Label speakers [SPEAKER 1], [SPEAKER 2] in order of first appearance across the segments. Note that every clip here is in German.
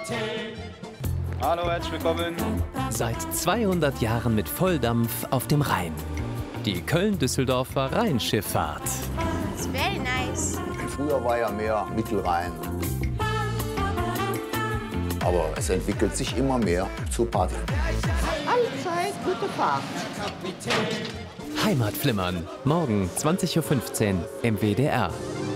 [SPEAKER 1] Hallo, herzlich willkommen.
[SPEAKER 2] Seit 200 Jahren mit Volldampf auf dem Rhein. Die Köln-Düsseldorfer Rheinschifffahrt.
[SPEAKER 3] It's very nice.
[SPEAKER 4] Früher war ja mehr Mittelrhein. Aber es entwickelt sich immer mehr zur Party.
[SPEAKER 5] Allzeit gute Fahrt.
[SPEAKER 2] Heimatflimmern. Morgen 20:15 Uhr im WDR.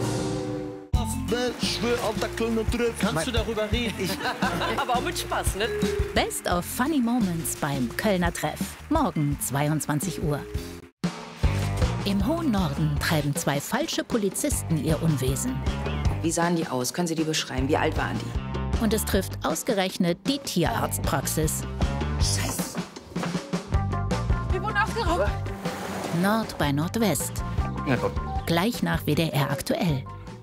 [SPEAKER 6] Kannst du darüber reden?
[SPEAKER 7] Aber auch mit Spaß, ne?
[SPEAKER 8] Best of Funny Moments beim Kölner Treff. Morgen 22 Uhr. Im hohen Norden treiben zwei falsche Polizisten ihr Unwesen.
[SPEAKER 9] Wie sahen die aus? Können Sie die beschreiben? Wie alt waren die?
[SPEAKER 8] Und es trifft ausgerechnet die Tierarztpraxis.
[SPEAKER 3] Scheiße. Wir wurden aufgeraubt.
[SPEAKER 8] Nord bei Nordwest.
[SPEAKER 1] Ja, komm.
[SPEAKER 8] Gleich nach WDR aktuell.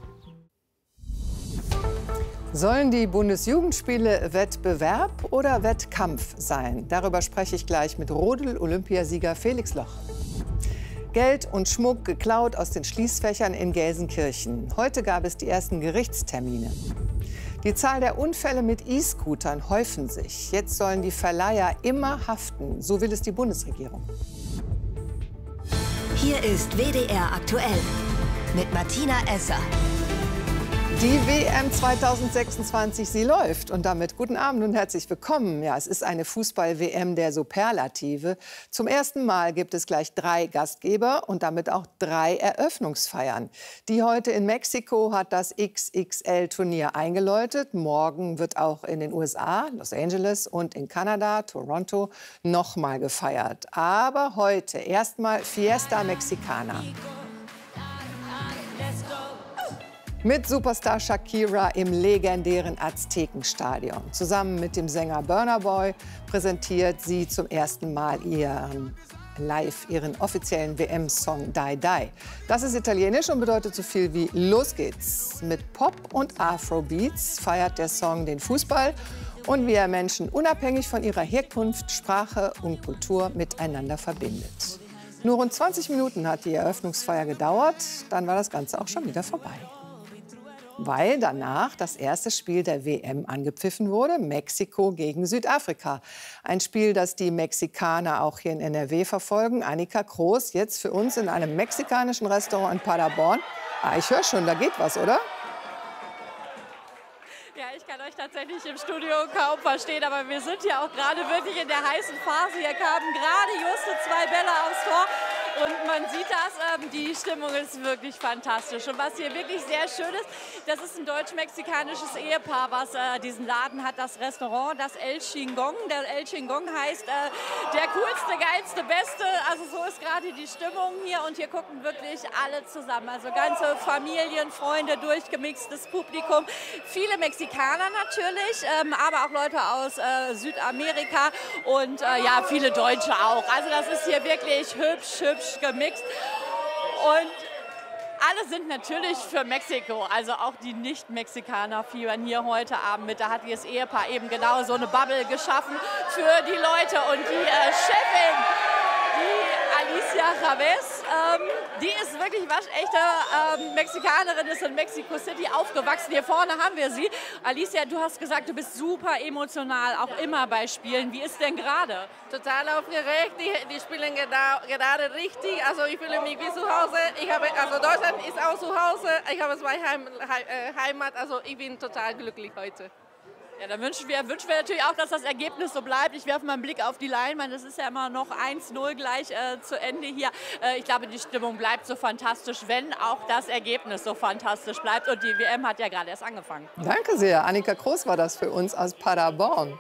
[SPEAKER 5] Sollen die Bundesjugendspiele Wettbewerb oder Wettkampf sein? Darüber spreche ich gleich mit Rodel-Olympiasieger Felix Loch. Geld und Schmuck geklaut aus den Schließfächern in Gelsenkirchen. Heute gab es die ersten Gerichtstermine. Die Zahl der Unfälle mit E-Scootern häufen sich. Jetzt sollen die Verleiher immer haften. So will es die Bundesregierung.
[SPEAKER 10] Hier ist WDR aktuell mit Martina Esser.
[SPEAKER 5] Die WM 2026, sie läuft. Und damit guten Abend und herzlich willkommen. Ja, es ist eine Fußball-WM der Superlative. Zum ersten Mal gibt es gleich 3 Gastgeber und damit auch 3 Eröffnungsfeiern. Die heute in Mexiko hat das XXL-Turnier eingeläutet. Morgen wird auch in den USA, Los Angeles und in Kanada, Toronto, nochmal gefeiert. Aber heute erstmal Fiesta Mexicana. Mit Superstar Shakira im legendären Aztekenstadion. Zusammen mit dem Sänger Burna Boy präsentiert sie zum ersten Mal ihren offiziellen WM-Song Die Die. Das ist italienisch und bedeutet so viel wie Los geht's. Mit Pop und Afrobeats feiert der Song den Fußball und wie er Menschen unabhängig von ihrer Herkunft, Sprache und Kultur miteinander verbindet. Nur rund 20 Minuten hat die Eröffnungsfeier gedauert, dann war das Ganze auch schon wieder vorbei. Weil danach das erste Spiel der WM angepfiffen wurde, Mexiko gegen Südafrika. Ein Spiel, das die Mexikaner auch hier in NRW verfolgen. Annika Groß, jetzt für uns in einem mexikanischen Restaurant in Paderborn. Ah, ich höre schon, da geht was, oder?
[SPEAKER 7] Ja, ich kann euch tatsächlich im Studio kaum verstehen, aber wir sind ja auch gerade wirklich in der heißen Phase. Hier kamen gerade just 2 Bälle aufs Tor. Und man sieht das, die Stimmung ist wirklich fantastisch. Und was hier wirklich sehr schön ist, das ist ein deutsch-mexikanisches Ehepaar, was diesen Laden hat, das Restaurant, das El Chingón. Der El Chingón heißt der coolste, geilste, beste. Also so ist gerade die Stimmung hier und hier gucken wirklich alle zusammen. Also ganze Familien, Freunde, durchgemixtes Publikum. Viele Mexikaner natürlich, aber auch Leute aus Südamerika und ja, viele Deutsche auch. Also das ist hier wirklich hübsch gemixt. Und alle sind natürlich für Mexiko, also auch die Nicht-Mexikaner fiebern hier heute Abend mit. Da hat dieses Ehepaar eben genau so eine Bubble geschaffen für die Leute. Und die Chefin, die Alicia Chavez, die ist wirklich waschechte Mexikanerin, ist in Mexico City aufgewachsen. Hier vorne haben wir sie. Alicia, du hast gesagt, du bist super emotional, auch immer bei Spielen. Wie ist denn gerade?
[SPEAKER 11] Total aufgeregt, die spielen gerade richtig, also ich fühle mich wie zu Hause. Also Deutschland ist auch zu Hause, ich habe 2 Heimat, also ich bin total glücklich heute.
[SPEAKER 7] Ja, dann wünschen wir natürlich auch, dass das Ergebnis so bleibt. Ich werfe mal einen Blick auf die Leinwand. Das ist ja immer noch 1:0 gleich zu Ende hier. Ich glaube, die Stimmung bleibt so fantastisch, wenn auch das Ergebnis so fantastisch bleibt. Und die WM hat ja gerade erst angefangen.
[SPEAKER 5] Danke sehr. Annika Groß war das für uns aus Paderborn.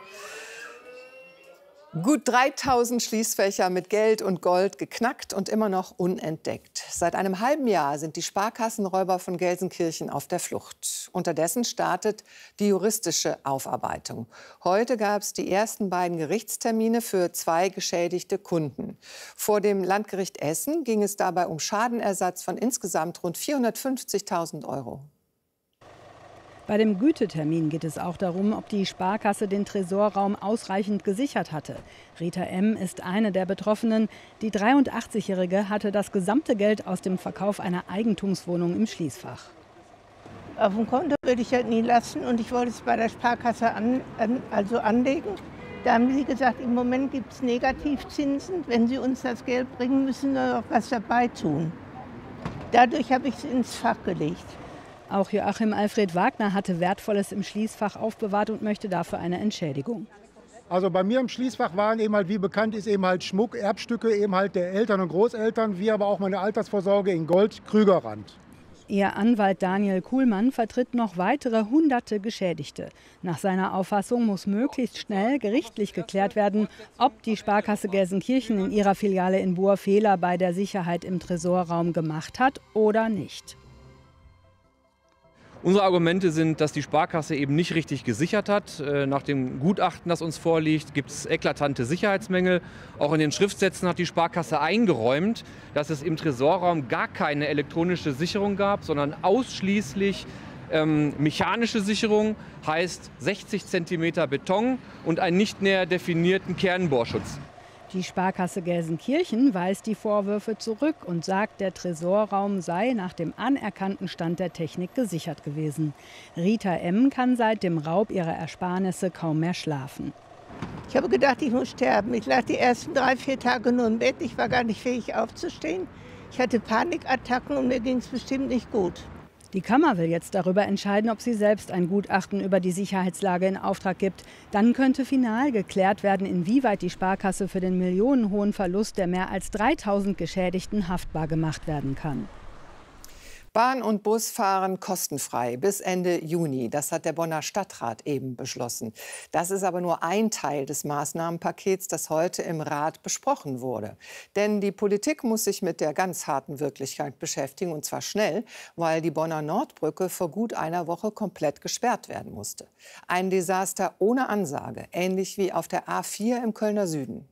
[SPEAKER 5] Gut 3000 Schließfächer mit Geld und Gold geknackt und immer noch unentdeckt. Seit einem halben Jahr sind die Sparkassenräuber von Gelsenkirchen auf der Flucht. Unterdessen startet die juristische Aufarbeitung. Heute gab es die ersten beiden Gerichtstermine für 2 geschädigte Kunden. Vor dem Landgericht Essen ging es dabei um Schadenersatz von insgesamt rund 450.000 €.
[SPEAKER 12] Bei dem Gütetermin geht es auch darum, ob die Sparkasse den Tresorraum ausreichend gesichert hatte. Rita M. ist eine der Betroffenen. Die 83-Jährige hatte das gesamte Geld aus dem Verkauf einer Eigentumswohnung im Schließfach.
[SPEAKER 13] Auf dem Konto würde ich das nie lassen und ich wollte es bei der Sparkasse anlegen. Da haben sie gesagt, im Moment gibt es Negativzinsen. Wenn Sie uns das Geld bringen, müssen wir noch was dabei tun. Dadurch habe ich es ins Fach gelegt.
[SPEAKER 12] Auch Joachim Alfred Wagner hatte Wertvolles im Schließfach aufbewahrt und möchte dafür eine Entschädigung.
[SPEAKER 14] Also bei mir im Schließfach waren eben halt, wie bekannt ist, eben halt Schmuck, Erbstücke eben halt der Eltern und Großeltern, wie aber auch meine Altersvorsorge in Gold, Krügerrand.
[SPEAKER 12] Ihr Anwalt Daniel Kuhlmann vertritt noch weitere Hunderte Geschädigte. Nach seiner Auffassung muss möglichst schnell gerichtlich geklärt werden, ob die Sparkasse Gelsenkirchen in ihrer Filiale in Buhr Fehler bei der Sicherheit im Tresorraum gemacht hat oder nicht.
[SPEAKER 15] Unsere Argumente sind, dass die Sparkasse eben nicht richtig gesichert hat. Nach dem Gutachten, das uns vorliegt, gibt es eklatante Sicherheitsmängel. Auch in den Schriftsätzen hat die Sparkasse eingeräumt, dass es im Tresorraum gar keine elektronische Sicherung gab, sondern ausschließlich mechanische Sicherung, heißt 60 cm Beton und einen nicht näher definierten Kernbohrschutz.
[SPEAKER 12] Die Sparkasse Gelsenkirchen weist die Vorwürfe zurück und sagt, der Tresorraum sei nach dem anerkannten Stand der Technik gesichert gewesen. Rita M. kann seit dem Raub ihrer Ersparnisse kaum mehr schlafen.
[SPEAKER 13] Ich habe gedacht, ich muss sterben. Ich lag die ersten 3-4 Tage nur im Bett. Ich war gar nicht fähig aufzustehen. Ich hatte Panikattacken und mir ging es bestimmt nicht gut.
[SPEAKER 12] Die Kammer will jetzt darüber entscheiden, ob sie selbst ein Gutachten über die Sicherheitslage in Auftrag gibt. Dann könnte final geklärt werden, inwieweit die Sparkasse für den millionenhohen Verlust der mehr als 3000 Geschädigten haftbar gemacht werden kann.
[SPEAKER 5] Bahn und Bus fahren kostenfrei bis Ende Juni. Das hat der Bonner Stadtrat eben beschlossen. Das ist aber nur ein Teil des Maßnahmenpakets, das heute im Rat besprochen wurde. Denn die Politik muss sich mit der ganz harten Wirklichkeit beschäftigen, und zwar schnell, weil die Bonner Nordbrücke vor gut einer Woche komplett gesperrt werden musste. Ein Desaster ohne Ansage, ähnlich wie auf der A4 im Kölner Süden.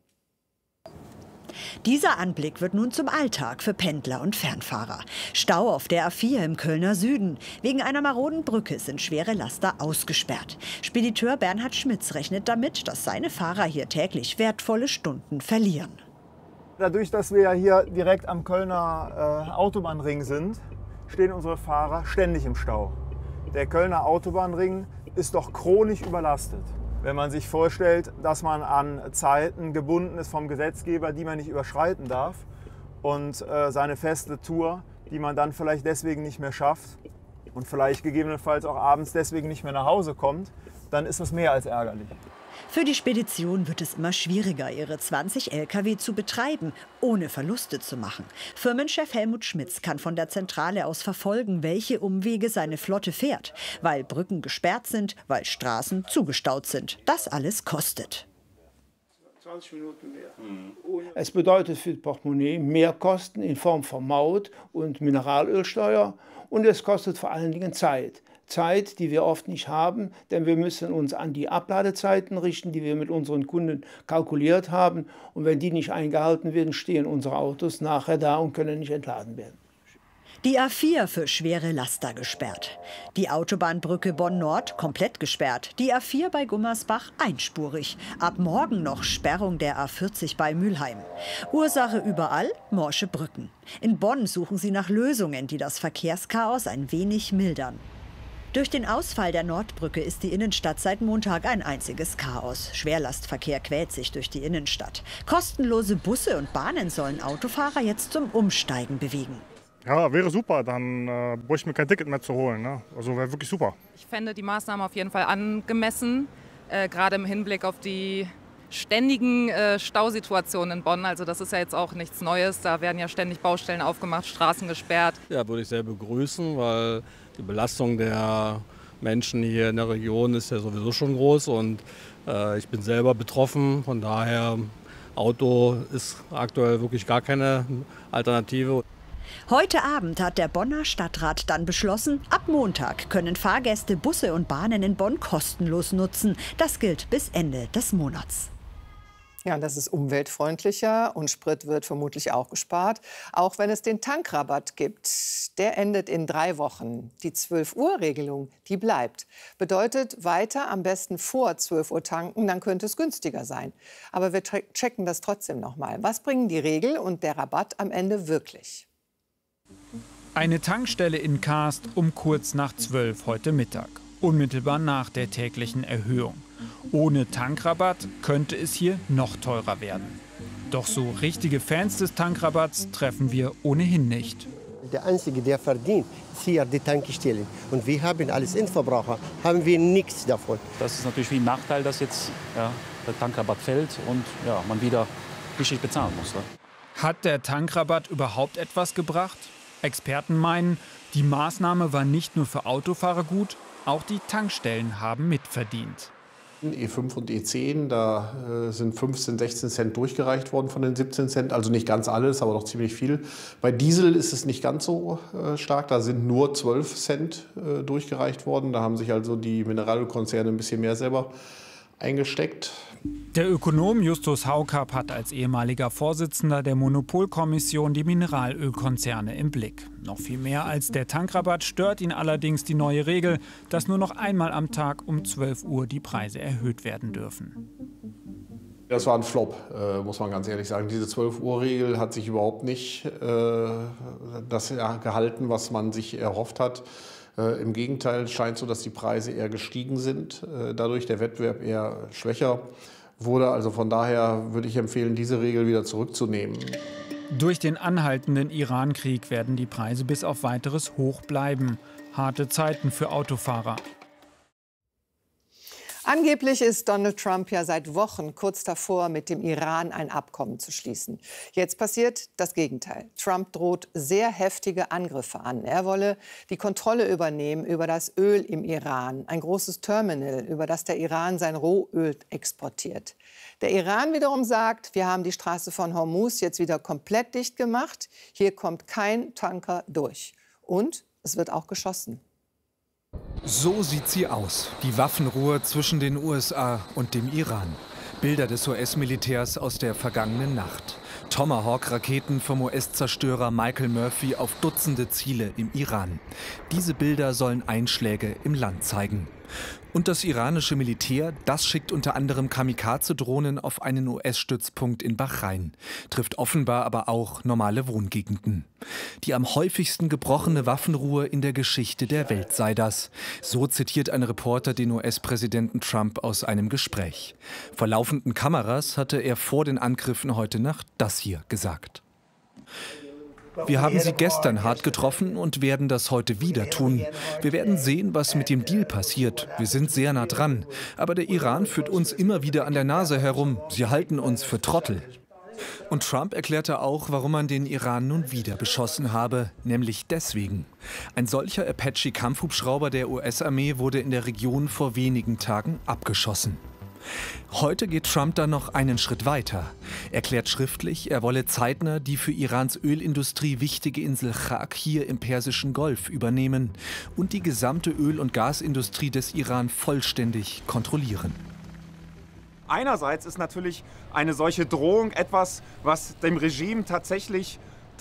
[SPEAKER 16] Dieser Anblick wird nun zum Alltag für Pendler und Fernfahrer. Stau auf der A4 im Kölner Süden. Wegen einer maroden Brücke sind schwere Laster ausgesperrt. Spediteur Bernhard Schmitz rechnet damit, dass seine Fahrer hier täglich wertvolle Stunden verlieren.
[SPEAKER 17] Dadurch, dass wir ja hier direkt am Kölner Autobahnring sind, stehen unsere Fahrer ständig im Stau. Der Kölner Autobahnring ist doch chronisch überlastet. Wenn man sich vorstellt, dass man an Zeiten gebunden ist vom Gesetzgeber, die man nicht überschreiten darf, und seine feste Tour, die man dann vielleicht deswegen nicht mehr schafft und vielleicht gegebenenfalls auch abends deswegen nicht mehr nach Hause kommt, dann ist das mehr als ärgerlich.
[SPEAKER 16] Für die Spedition wird es immer schwieriger, ihre 20 Lkw zu betreiben, ohne Verluste zu machen. Firmenchef Helmut Schmitz kann von der Zentrale aus verfolgen, welche Umwege seine Flotte fährt. Weil Brücken gesperrt sind, weil Straßen zugestaut sind. Das alles kostet.
[SPEAKER 18] 20 Minuten mehr. Es bedeutet für das Portemonnaie mehr Kosten in Form von Maut und Mineralölsteuer. Und es kostet vor allen Dingen Zeit. Zeit, die wir oft nicht haben, denn wir müssen uns an die Abladezeiten richten, die wir mit unseren Kunden kalkuliert haben. Und wenn die nicht eingehalten werden, stehen unsere Autos nachher da und können nicht entladen werden.
[SPEAKER 16] Die A4 für schwere Laster gesperrt. Die Autobahnbrücke Bonn-Nord komplett gesperrt. Die A4 bei Gummersbach einspurig. Ab morgen noch Sperrung der A40 bei Mülheim. Ursache überall morsche Brücken. In Bonn suchen sie nach Lösungen, die das Verkehrschaos ein wenig mildern. Durch den Ausfall der Nordbrücke ist die Innenstadt seit Montag ein einziges Chaos. Schwerlastverkehr quält sich durch die Innenstadt. Kostenlose Busse und Bahnen sollen Autofahrer jetzt zum Umsteigen bewegen.
[SPEAKER 19] Ja, wäre super, dann bräuchte ich mir kein Ticket mehr zu holen. Ne? Also wäre wirklich super.
[SPEAKER 20] Ich fände die Maßnahmen auf jeden Fall angemessen, gerade im Hinblick auf die ständigen Stausituationen in Bonn. Also das ist ja jetzt auch nichts Neues, da werden ja ständig Baustellen aufgemacht, Straßen gesperrt.
[SPEAKER 21] Ja, würde ich sehr begrüßen, weil die Belastung der Menschen hier in der Region ist ja sowieso schon groß und ich bin selber betroffen. Von daher, Auto ist aktuell wirklich gar keine Alternative.
[SPEAKER 16] Heute Abend hat der Bonner Stadtrat dann beschlossen, ab Montag können Fahrgäste Busse und Bahnen in Bonn kostenlos nutzen. Das gilt bis Ende des Monats.
[SPEAKER 5] Ja, das ist umweltfreundlicher und Sprit wird vermutlich auch gespart, auch wenn es den Tankrabatt gibt. Der endet in 3 Wochen. Die 12-Uhr-Regelung, die bleibt. Bedeutet weiter am besten vor 12 Uhr tanken, dann könnte es günstiger sein. Aber wir checken das trotzdem noch mal. Was bringen die Regel und der Rabatt am Ende wirklich?
[SPEAKER 4] Eine Tankstelle in Kaast um kurz nach 12 heute Mittag. Unmittelbar nach der täglichen Erhöhung. Ohne Tankrabatt könnte es hier noch teurer werden. Doch so richtige Fans des Tankrabatts treffen wir ohnehin nicht.
[SPEAKER 22] Der Einzige, der verdient, ist hier die Tankstellen. Und wir haben als Endverbraucher haben wir nichts davon.
[SPEAKER 23] Das ist natürlich wie ein Nachteil, dass jetzt der Tankrabatt fällt und man wieder richtig bezahlen muss. Ne?
[SPEAKER 4] Hat der Tankrabatt überhaupt etwas gebracht? Experten meinen, die Maßnahme war nicht nur für Autofahrer gut, auch die Tankstellen haben mitverdient.
[SPEAKER 24] E5 und E10, da sind 15, 16 Cent durchgereicht worden von den 17 Cent. Also nicht ganz alles, aber doch ziemlich viel. Bei Diesel ist es nicht ganz so stark. Da sind nur 12 Cent durchgereicht worden. Da haben sich also die Mineralölkonzerne ein bisschen mehr selber eingesteckt.
[SPEAKER 4] Der Ökonom Justus Haukapp hat als ehemaliger Vorsitzender der Monopolkommission die Mineralölkonzerne im Blick. Noch viel mehr als der Tankrabatt stört ihn allerdings die neue Regel, dass nur noch einmal am Tag um 12 Uhr die Preise erhöht werden dürfen.
[SPEAKER 24] Das war ein Flop, muss man ganz ehrlich sagen. Diese 12-Uhr-Regel hat sich überhaupt nicht das gehalten, was man sich erhofft hat. Im Gegenteil scheint so, dass die Preise eher gestiegen sind, dadurch der Wettbewerb eher schwächer wurde. Also von daher würde ich empfehlen, diese Regel wieder zurückzunehmen.
[SPEAKER 4] Durch den anhaltenden Iran-Krieg werden die Preise bis auf Weiteres hoch bleiben. Harte Zeiten für Autofahrer.
[SPEAKER 5] Angeblich ist Donald Trump ja seit Wochen kurz davor, mit dem Iran ein Abkommen zu schließen. Jetzt passiert das Gegenteil. Trump droht sehr heftige Angriffe an. Er wolle die Kontrolle übernehmen über das Öl im Iran, ein großes Terminal, über das der Iran sein Rohöl exportiert. Der Iran wiederum sagt, wir haben die Straße von Hormuz jetzt wieder komplett dicht gemacht. Hier kommt kein Tanker durch. Und es wird auch geschossen.
[SPEAKER 25] So sieht sie aus, die Waffenruhe zwischen den USA und dem Iran. Bilder des US-Militärs aus der vergangenen Nacht. Tomahawk-Raketen vom US-Zerstörer Michael Murphy auf Dutzende Ziele im Iran. Diese Bilder sollen Einschläge im Land zeigen. Und das iranische Militär, das schickt unter anderem Kamikaze-Drohnen auf einen US-Stützpunkt in Bahrain, trifft offenbar aber auch normale Wohngegenden. Die am häufigsten gebrochene Waffenruhe in der Geschichte der Welt sei das. So zitiert ein Reporter den US-Präsidenten Trump aus einem Gespräch. Vor laufenden Kameras hatte er vor den Angriffen heute Nacht das hier gesagt. Wir haben sie gestern hart getroffen und werden das heute wieder tun. Wir werden sehen, was mit dem Deal passiert. Wir sind sehr nah dran. Aber der Iran führt uns immer wieder an der Nase herum. Sie halten uns für Trottel. Und Trump erklärte auch, warum man den Iran nun wieder beschossen habe, nämlich deswegen. Ein solcher Apache-Kampfhubschrauber der US-Armee wurde in der Region vor wenigen Tagen abgeschossen. Heute geht Trump dann noch einen Schritt weiter. Er erklärt schriftlich, er wolle zeitnah die für Irans Ölindustrie wichtige Insel Chak hier im Persischen Golf übernehmen und die gesamte Öl- und Gasindustrie des Iran vollständig kontrollieren.
[SPEAKER 17] Einerseits ist natürlich eine solche Drohung etwas, was dem Regime tatsächlich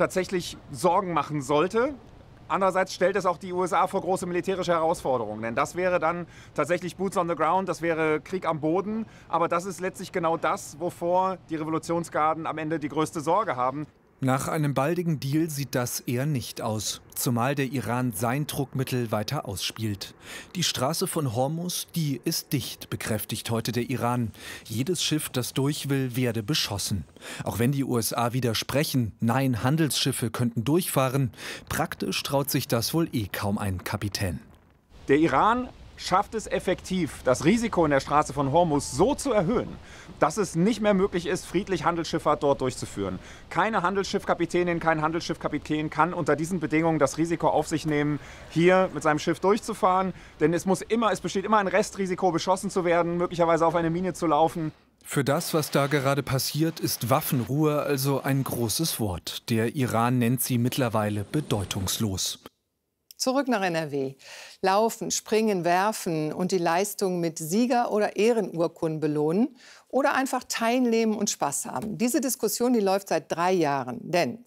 [SPEAKER 17] Sorgen machen sollte. Andererseits stellt es auch die USA vor große militärische Herausforderungen. Denn das wäre dann tatsächlich Boots on the ground, das wäre Krieg am Boden. Aber das ist letztlich genau das, wovor die Revolutionsgarden am Ende die größte Sorge haben.
[SPEAKER 25] Nach einem baldigen Deal sieht das eher nicht aus, zumal der Iran sein Druckmittel weiter ausspielt. Die Straße von Hormuz, die ist dicht, bekräftigt heute der Iran. Jedes Schiff, das durch will, werde beschossen. Auch wenn die USA widersprechen, nein, Handelsschiffe könnten durchfahren, praktisch traut sich das wohl kaum ein Kapitän.
[SPEAKER 17] Der Iran schafft es effektiv, das Risiko in der Straße von Hormuz so zu erhöhen, dass es nicht mehr möglich ist, friedlich Handelsschifffahrt dort durchzuführen. Keine Handelsschiffkapitänin, kein Handelsschiffkapitän kann unter diesen Bedingungen das Risiko auf sich nehmen, hier mit seinem Schiff durchzufahren. Denn es besteht immer ein Restrisiko, beschossen zu werden, möglicherweise auf eine Mine zu laufen.
[SPEAKER 25] Für das, was da gerade passiert, ist Waffenruhe also ein großes Wort. Der Iran nennt sie mittlerweile bedeutungslos.
[SPEAKER 5] Zurück nach NRW. Laufen, springen, werfen und die Leistung mit Sieger- oder Ehrenurkunden belohnen oder einfach teilnehmen und Spaß haben. Diese Diskussion, die läuft seit 3 Jahren. Denn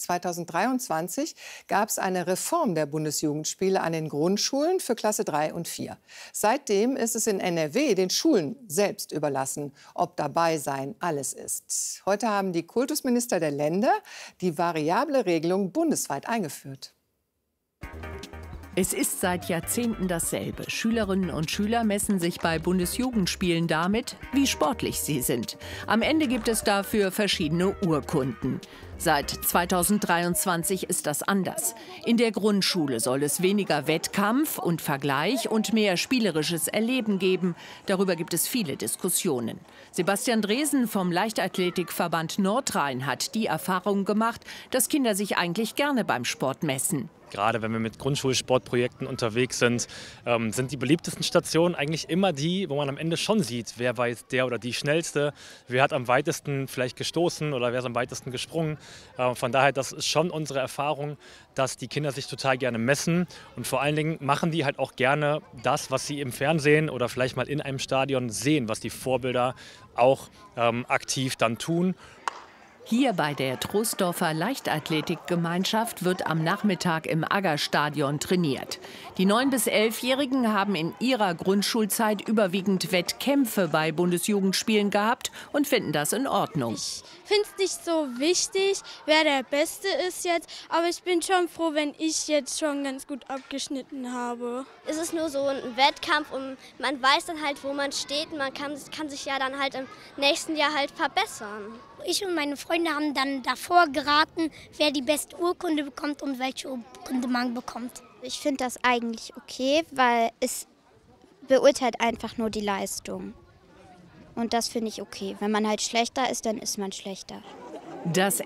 [SPEAKER 5] 2023 gab es eine Reform der Bundesjugendspiele an den Grundschulen für Klasse 3 und 4. Seitdem ist es in NRW den Schulen selbst überlassen, ob dabei sein alles ist. Heute haben die Kultusminister der Länder die variable Regelung bundesweit eingeführt.
[SPEAKER 1] Es ist seit Jahrzehnten dasselbe. Schülerinnen und Schüler messen sich bei Bundesjugendspielen damit, wie sportlich sie sind. Am Ende gibt es dafür verschiedene Urkunden. Seit 2023 ist das anders. In der Grundschule soll es weniger Wettkampf und Vergleich und mehr spielerisches Erleben geben. Darüber gibt es viele Diskussionen. Sebastian Dresen vom Leichtathletikverband Nordrhein hat die Erfahrung gemacht, dass Kinder sich eigentlich gerne beim Sport messen.
[SPEAKER 2] Gerade wenn wir mit Grundschulsportprojekten unterwegs sind, sind die beliebtesten Stationen eigentlich immer die, wo man am Ende schon sieht, wer war jetzt der oder die Schnellste, wer hat am weitesten vielleicht gestoßen oder wer ist am weitesten gesprungen. Von daher, das ist schon unsere Erfahrung, dass die Kinder sich total gerne messen und vor allen Dingen machen die halt auch gerne das, was sie im Fernsehen oder vielleicht mal in einem Stadion sehen, was die Vorbilder auch aktiv dann tun.
[SPEAKER 1] Hier bei der Troisdorfer Leichtathletikgemeinschaft wird am Nachmittag im Aggerstadion trainiert. Die 9- bis 11-Jährigen haben in ihrer Grundschulzeit überwiegend Wettkämpfe bei Bundesjugendspielen gehabt und finden das in Ordnung.
[SPEAKER 3] Ich finde es nicht so wichtig, wer der Beste ist jetzt, aber ich bin schon froh, wenn ich jetzt schon ganz gut abgeschnitten habe.
[SPEAKER 6] Es ist nur so ein Wettkampf und man weiß dann halt, wo man steht und man kann sich ja dann halt im nächsten Jahr halt verbessern.
[SPEAKER 9] Ich und meine Freunde haben dann davor geraten, wer die beste Urkunde bekommt und welche Urkunde man bekommt.
[SPEAKER 26] Ich finde das eigentlich okay, weil es beurteilt einfach nur die Leistung. Und das finde ich okay. Wenn man halt schlechter ist, dann ist man schlechter.
[SPEAKER 1] Das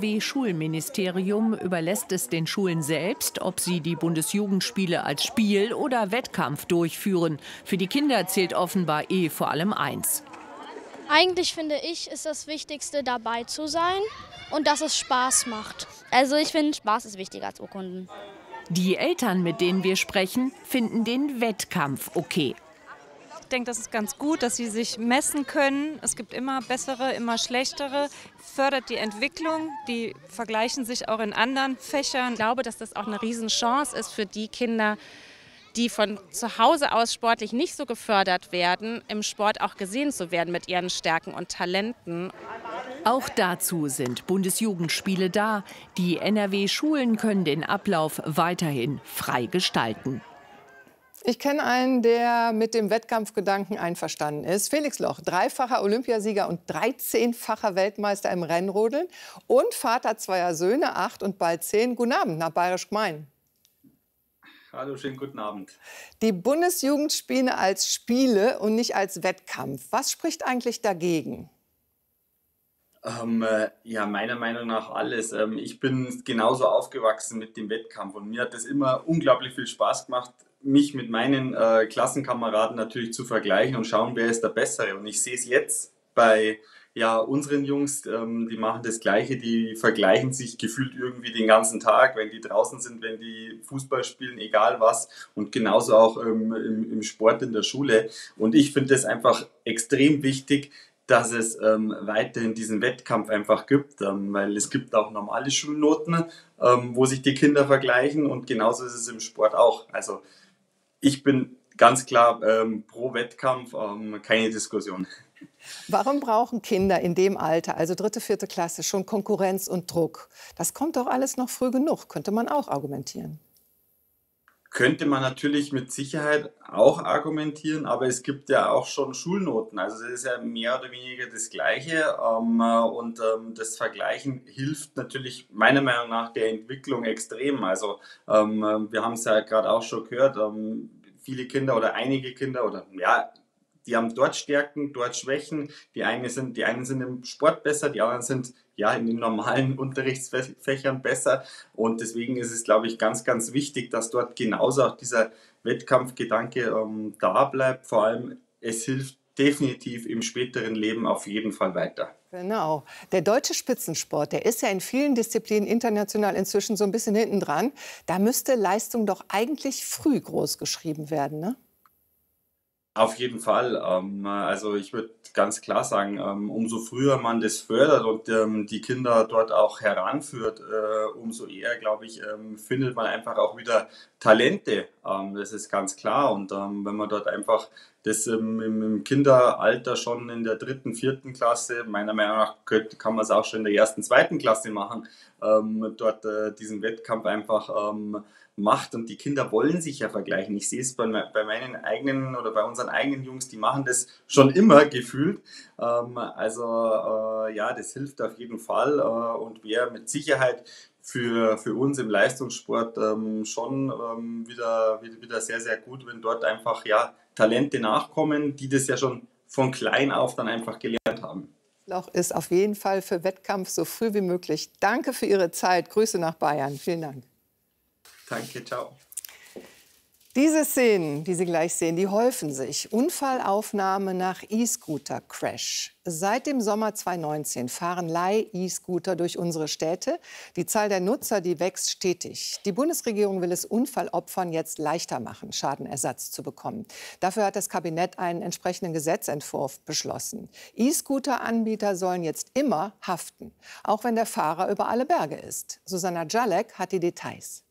[SPEAKER 1] NRW-Schulministerium überlässt es den Schulen selbst, ob sie die Bundesjugendspiele als Spiel oder Wettkampf durchführen. Für die Kinder zählt offenbar vor allem eins.
[SPEAKER 3] Eigentlich finde ich, ist das Wichtigste, dabei zu sein und dass es Spaß macht.
[SPEAKER 26] Also ich finde, Spaß ist wichtiger als Urkunden.
[SPEAKER 1] Die Eltern, mit denen wir sprechen, finden den Wettkampf okay.
[SPEAKER 27] Ich denke, das ist ganz gut, dass sie sich messen können. Es gibt immer bessere, immer schlechtere. Fördert die Entwicklung. Die vergleichen sich auch in anderen Fächern.
[SPEAKER 28] Ich glaube, dass das auch eine Riesenchance ist für die Kinder, die von zu Hause aus sportlich nicht so gefördert werden, im Sport auch gesehen zu werden mit ihren Stärken und Talenten.
[SPEAKER 1] Auch dazu sind Bundesjugendspiele da. Die NRW-Schulen können den Ablauf weiterhin frei gestalten.
[SPEAKER 5] Ich kenne einen, der mit dem Wettkampfgedanken einverstanden ist. Felix Loch, dreifacher Olympiasieger und 13-facher Weltmeister im Rennrodeln und Vater zweier Söhne, 8 und bald 10. Guten Abend nach Bayerisch Gmein.
[SPEAKER 29] Hallo, schönen guten Abend.
[SPEAKER 5] Die Bundesjugendspiele als Spiele und nicht als Wettkampf. Was spricht eigentlich dagegen?
[SPEAKER 29] Ja, meiner Meinung nach alles. Ich bin genauso aufgewachsen mit dem Wettkampf und mir hat es immer unglaublich viel Spaß gemacht, mich mit meinen Klassenkameraden natürlich zu vergleichen und schauen, wer ist der Bessere. Und ich sehe es jetzt bei unseren Jungs, die machen das Gleiche, die vergleichen sich gefühlt irgendwie den ganzen Tag, wenn die draußen sind, wenn die Fußball spielen, egal was. Und genauso auch im Sport in der Schule. Und ich finde es einfach extrem wichtig, dass es weiterhin diesen Wettkampf einfach gibt, weil es gibt auch normale Schulnoten, wo sich die Kinder vergleichen und genauso ist es im Sport auch. Also ich bin ganz klar pro Wettkampf, keine Diskussion.
[SPEAKER 5] Warum brauchen Kinder in dem Alter, also 3., 4. Klasse, schon Konkurrenz und Druck? Das kommt doch alles noch früh genug, könnte man auch argumentieren.
[SPEAKER 29] Könnte man natürlich mit Sicherheit auch argumentieren, aber es gibt ja auch schon Schulnoten. Also das ist ja mehr oder weniger das Gleiche und das Vergleichen hilft natürlich meiner Meinung nach der Entwicklung extrem. Also wir haben es ja gerade auch schon gehört, viele Kinder oder einige Kinder oder die haben dort Stärken, dort Schwächen. Die einen sind im Sport besser, die anderen sind in den normalen Unterrichtsfächern besser. Und deswegen ist es, glaube ich, ganz, ganz wichtig, dass dort genauso auch dieser Wettkampfgedanke da bleibt. Vor allem, es hilft definitiv im späteren Leben auf jeden Fall weiter.
[SPEAKER 5] Genau. Der deutsche Spitzensport, der ist ja in vielen Disziplinen international inzwischen so ein bisschen hinten dran. Da müsste Leistung doch eigentlich früh groß geschrieben werden, ne?
[SPEAKER 29] Auf jeden Fall. Also ich würde ganz klar sagen, umso früher man das fördert und die Kinder dort auch heranführt, umso eher, glaube ich, findet man einfach auch wieder Talente. Das ist ganz klar. Und wenn man dort einfach das im Kinderalter schon in der 3., 4. Klasse, meiner Meinung nach kann man es auch schon in der 1., 2. Klasse machen, dort diesen Wettkampf einfach macht und die Kinder wollen sich ja vergleichen. Ich sehe es bei meinen eigenen oder bei unseren eigenen Jungs, die machen das schon immer gefühlt. Ja, das hilft auf jeden Fall und wäre mit Sicherheit für uns im Leistungssport schon wieder sehr, sehr gut, wenn dort einfach Talente nachkommen, die das ja schon von klein auf dann einfach gelernt haben.
[SPEAKER 5] Loch ist auf jeden Fall für Wettkampf so früh wie möglich. Danke für Ihre Zeit. Grüße nach Bayern. Vielen Dank.
[SPEAKER 29] Danke, ciao.
[SPEAKER 5] Diese Szenen, die Sie gleich sehen, die häufen sich. Unfallaufnahme nach E-Scooter-Crash. Seit dem Sommer 2019 fahren Leih-E-Scooter durch unsere Städte. Die Zahl der Nutzer, die wächst stetig. Die Bundesregierung will es Unfallopfern jetzt leichter machen, Schadenersatz zu bekommen. Dafür hat das Kabinett einen entsprechenden Gesetzentwurf beschlossen. E-Scooter-Anbieter sollen jetzt immer haften, auch wenn der Fahrer über alle Berge ist. Susanna Jalek hat die Details.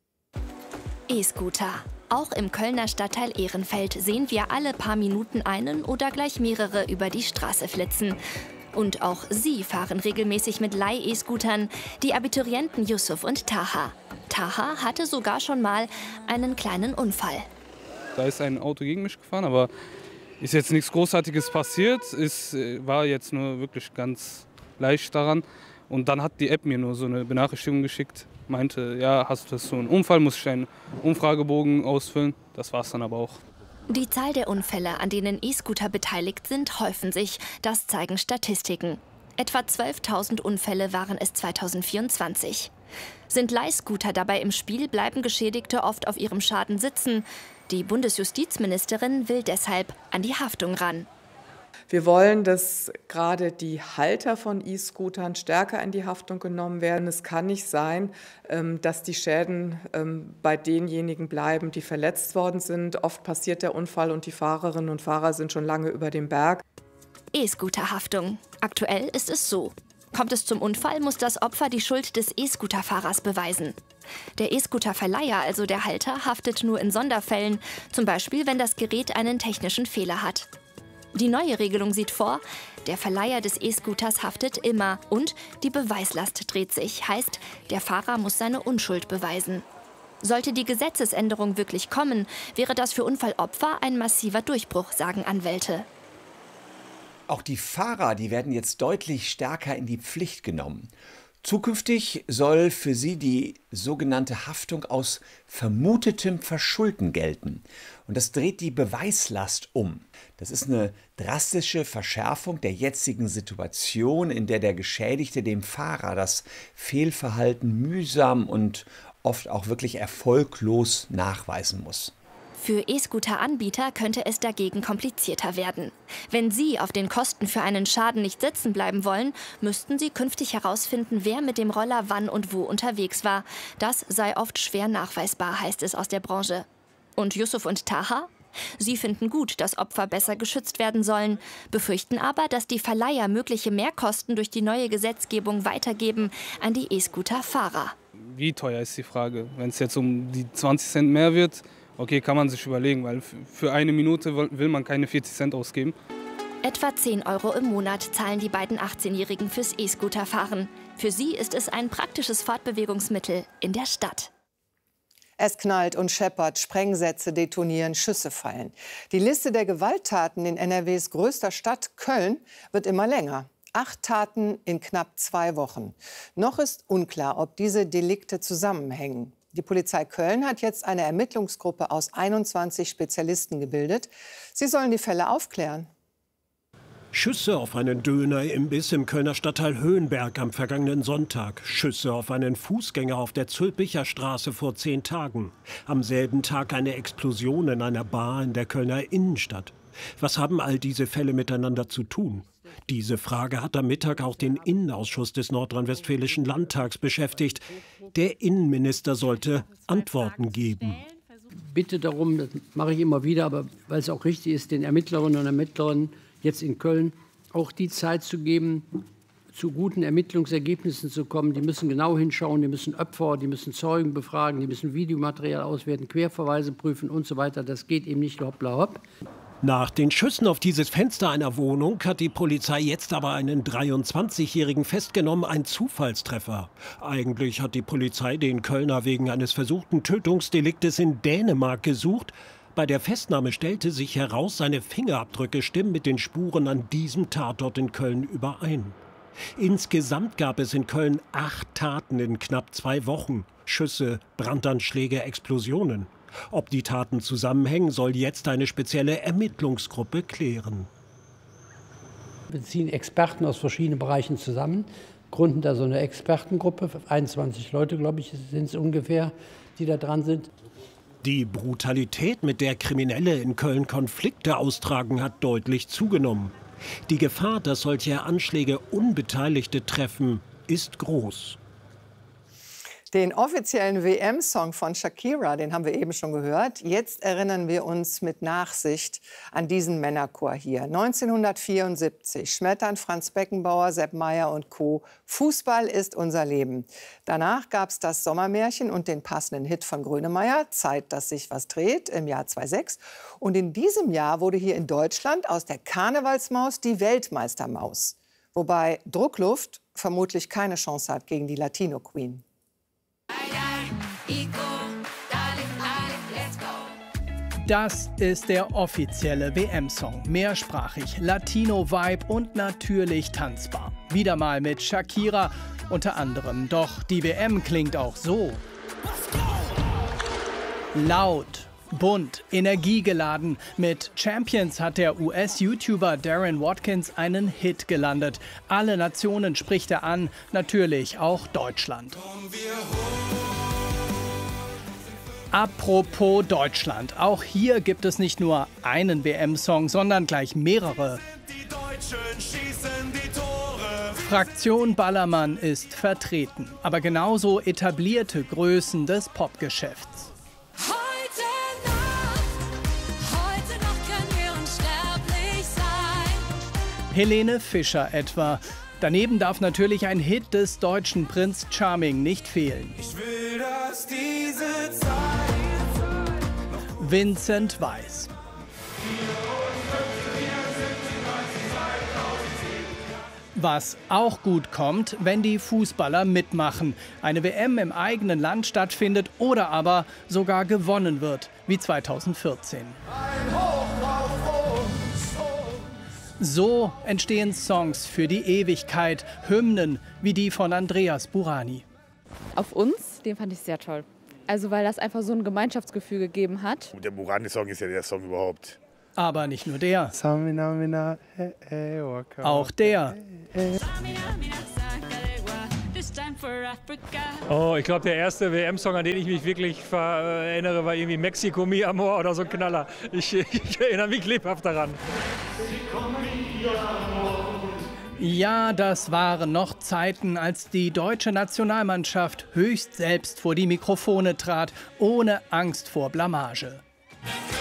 [SPEAKER 7] E-Scooter. Auch im Kölner Stadtteil Ehrenfeld sehen wir alle paar Minuten einen oder gleich mehrere über die Straße flitzen. Und auch sie fahren regelmäßig mit Leih-E-Scootern, die Abiturienten Yusuf und Taha. Taha hatte sogar schon mal einen kleinen Unfall.
[SPEAKER 8] Da ist ein Auto gegen mich gefahren, aber ist jetzt nichts Großartiges passiert. Es war jetzt nur wirklich ganz leicht daran. Und dann hat die App mir nur so eine Benachrichtigung geschickt. Meinte, ja, hast du so einen Unfall, muss ich einen Umfragebogen ausfüllen. Das war's dann aber auch.
[SPEAKER 7] Die Zahl der Unfälle, an denen E-Scooter beteiligt sind, häufen sich. Das zeigen Statistiken. Etwa 12.000 Unfälle waren es 2024. Sind Leihscooter dabei im Spiel, bleiben Geschädigte oft auf ihrem Schaden sitzen. Die Bundesjustizministerin will deshalb an die Haftung ran.
[SPEAKER 10] Wir wollen, dass gerade die Halter von E-Scootern stärker in die Haftung genommen werden. Es kann nicht sein, dass die Schäden bei denjenigen bleiben, die verletzt worden sind. Oft passiert der Unfall und die Fahrerinnen und Fahrer sind schon lange über dem Berg.
[SPEAKER 7] E-Scooter-Haftung. Aktuell ist es so. Kommt es zum Unfall, muss das Opfer die Schuld des E-Scooter-Fahrers beweisen. Der E-Scooter-Verleiher, also der Halter, haftet nur in Sonderfällen, zum Beispiel, wenn das Gerät einen technischen Fehler hat. Die neue Regelung sieht vor, der Verleiher des E-Scooters haftet immer und die Beweislast dreht sich. Heißt, der Fahrer muss seine Unschuld beweisen. Sollte die Gesetzesänderung wirklich kommen, wäre das für Unfallopfer ein massiver Durchbruch, sagen Anwälte.
[SPEAKER 11] Auch die Fahrer, die werden jetzt deutlich stärker in die Pflicht genommen. Zukünftig soll für sie die sogenannte Haftung aus vermutetem Verschulden gelten. Und das dreht die Beweislast um. Das ist eine drastische Verschärfung der jetzigen Situation, in der der Geschädigte dem Fahrer das Fehlverhalten mühsam und oft auch wirklich erfolglos nachweisen muss.
[SPEAKER 7] Für E-Scooter-Anbieter könnte es dagegen komplizierter werden. Wenn sie auf den Kosten für einen Schaden nicht sitzen bleiben wollen, müssten sie künftig herausfinden, wer mit dem Roller wann und wo unterwegs war. Das sei oft schwer nachweisbar, heißt es aus der Branche. Und Yusuf und Taha? Sie finden gut, dass Opfer besser geschützt werden sollen, befürchten aber, dass die Verleiher mögliche Mehrkosten durch die neue Gesetzgebung weitergeben an die E-Scooter-Fahrer.
[SPEAKER 8] Wie teuer ist die Frage? Wenn es jetzt um die 20 Cent mehr wird, okay, kann man sich überlegen, weil für eine Minute will man keine 40 Cent ausgeben.
[SPEAKER 7] Etwa 10 € im Monat zahlen die beiden 18-Jährigen fürs E-Scooter-Fahren. Für sie ist es ein praktisches Fortbewegungsmittel in der Stadt.
[SPEAKER 5] Es knallt und scheppert, Sprengsätze detonieren, Schüsse fallen. Die Liste der Gewalttaten in NRWs größter Stadt Köln wird immer länger. 8 Taten in knapp 2 Wochen. Noch ist unklar, ob diese Delikte zusammenhängen. Die Polizei Köln hat jetzt eine Ermittlungsgruppe aus 21 Spezialisten gebildet. Sie sollen die Fälle aufklären.
[SPEAKER 12] Schüsse auf einen Döner-Imbiss im Kölner Stadtteil Höhenberg am vergangenen Sonntag. Schüsse auf einen Fußgänger auf der Zülpicher Straße vor 10 Tagen. Am selben Tag eine Explosion in einer Bar in der Kölner Innenstadt. Was haben all diese Fälle miteinander zu tun? Diese Frage hat am Mittag auch den Innenausschuss des Nordrhein-Westfälischen Landtags beschäftigt. Der Innenminister sollte Antworten geben.
[SPEAKER 13] Bitte darum, das mache ich immer wieder, aber weil es auch richtig ist, den Ermittlerinnen und Ermittlern jetzt in Köln auch die Zeit zu geben, zu guten Ermittlungsergebnissen zu kommen. Die müssen genau hinschauen, die müssen Opfer, die müssen Zeugen befragen, die müssen Videomaterial auswerten, Querverweise prüfen und so weiter. Das geht eben nicht hoppla hopp.
[SPEAKER 12] Nach den Schüssen auf dieses Fenster einer Wohnung hat die Polizei jetzt aber einen 23-Jährigen festgenommen, ein Zufallstreffer. Eigentlich hat die Polizei den Kölner wegen eines versuchten Tötungsdeliktes in Dänemark gesucht. Bei der Festnahme stellte sich heraus, seine Fingerabdrücke stimmen mit den Spuren an diesem Tatort in Köln überein. Insgesamt gab es in Köln 8 Taten in knapp 2 Wochen. Schüsse, Brandanschläge, Explosionen. Ob die Taten zusammenhängen, soll jetzt eine spezielle Ermittlungsgruppe klären.
[SPEAKER 13] Wir ziehen Experten aus verschiedenen Bereichen zusammen, gründen da so eine Expertengruppe, 21 Leute, glaube ich, sind es ungefähr, die da dran sind.
[SPEAKER 12] Die Brutalität, mit der Kriminelle in Köln Konflikte austragen, hat deutlich zugenommen. Die Gefahr, dass solche Anschläge Unbeteiligte treffen, ist groß.
[SPEAKER 5] Den offiziellen WM-Song von Shakira, den haben wir eben schon gehört. Jetzt erinnern wir uns mit Nachsicht an diesen Männerchor hier. 1974 schmettern Franz Beckenbauer, Sepp Maier und Co. Fußball ist unser Leben. Danach gab es das Sommermärchen und den passenden Hit von Grönemeyer, Zeit, dass sich was dreht, im Jahr 2006. Und in diesem Jahr wurde hier in Deutschland aus der Karnevalsmaus die Weltmeistermaus. Wobei Druckluft vermutlich keine Chance hat gegen die Latino-Queen.
[SPEAKER 14] Das ist der offizielle WM-Song. Mehrsprachig, Latino-Vibe und natürlich tanzbar. Wieder mal mit Shakira unter anderem. Doch die WM klingt auch so. Laut, bunt, energiegeladen. Mit Champions hat der US-YouTuber Darren Watkins einen Hit gelandet. Alle Nationen spricht er an, natürlich auch Deutschland. Apropos Deutschland, auch hier gibt es nicht nur einen WM-Song, sondern gleich mehrere. Die Deutschen schießen die Tore. Fraktion Ballermann ist vertreten, aber genauso etablierte Größen des Popgeschäfts.
[SPEAKER 15] Heute noch können wir unsterblich sein.
[SPEAKER 14] Helene Fischer etwa. Daneben darf natürlich ein Hit des deutschen Prinz Charming nicht fehlen.
[SPEAKER 15] Ich will, dass diese Zeit
[SPEAKER 14] Vincent Weiss. Was auch gut kommt, wenn die Fußballer mitmachen, eine WM im eigenen Land stattfindet oder aber sogar gewonnen wird, wie 2014. So entstehen Songs für die Ewigkeit, Hymnen wie die von Andreas Burani.
[SPEAKER 16] Auf uns, den fand ich sehr toll. Also weil das einfach so ein Gemeinschaftsgefühl gegeben hat.
[SPEAKER 18] Der Burani-Song ist ja der Song überhaupt.
[SPEAKER 14] Aber nicht nur der. Auch der.
[SPEAKER 19] Oh, ich glaube, der erste WM-Song, an den ich mich wirklich erinnere, war irgendwie Mexiko, Mi Amor oder so ein Knaller. Ich erinnere mich lebhaft daran.
[SPEAKER 14] Ja, das waren noch Zeiten, als die deutsche Nationalmannschaft höchst selbst vor die Mikrofone trat, ohne Angst vor Blamage.